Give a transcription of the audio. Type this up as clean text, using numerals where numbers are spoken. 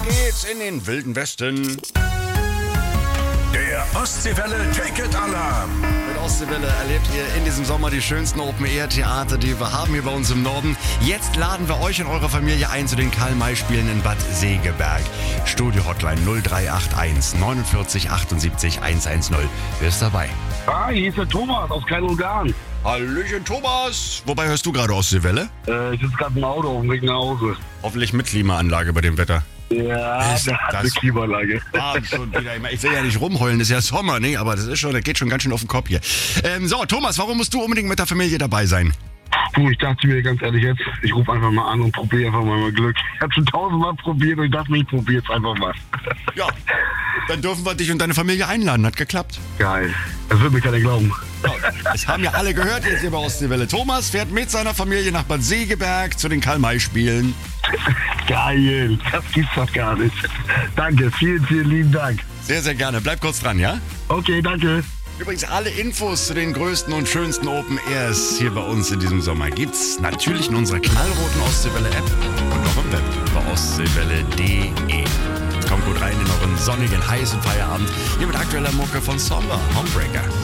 geht's in den wilden Westen. Der Ostseewelle Ticket-Alarm. Mit Ostseewelle erlebt ihr in diesem Sommer die schönsten Open-Air-Theater, die wir haben hier bei uns im Norden. Jetzt laden wir euch und eure Familie ein zu den Karl-May-Spielen in Bad Segeberg. Studio-Hotline 0381 49 78 110. Wer ist dabei? Hi, hier ist der Thomas aus Klein-Ungarn. Hallöchen Thomas. Wobei hörst du gerade Ostseewelle? Ich sitze gerade im Auto auf dem Weg nach Hause. Hoffentlich mit Klimaanlage bei dem Wetter. Ja, Ist der hat eine das Klimaanlage. Schon wieder. Ich will ja nicht rumheulen, ist ja Sommer, ne? Aber das geht schon ganz schön auf den Kopf hier. So, Thomas, warum musst du unbedingt mit der Familie dabei sein? Du, ich dachte mir ganz ehrlich jetzt, ich rufe einfach mal an und probiere einfach mal mein Glück. Ich habe schon 1000-mal probiert und ich dachte mir, ich probiere jetzt einfach mal. Ja, dann dürfen wir dich und deine Familie einladen. Hat geklappt. Geil. Das wird mir keiner glauben. Ja, das haben ja alle gehört jetzt hier bei Ostseewelle. Thomas fährt mit seiner Familie nach Bad Segeberg zu den Karl-May-Spielen. Geil. Das gibt's doch gar nicht. Danke, vielen, vielen lieben Dank. Sehr, sehr gerne. Bleib kurz dran, ja? Okay, danke. Übrigens, alle Infos zu den größten und schönsten Open Airs hier bei uns in diesem Sommer gibt's natürlich in unserer knallroten Ostseewelle-App und auch im Web über ostseewelle.de. Kommt gut rein in euren sonnigen, heißen Feierabend hier mit aktueller Mucke von Sommer, Homebreaker.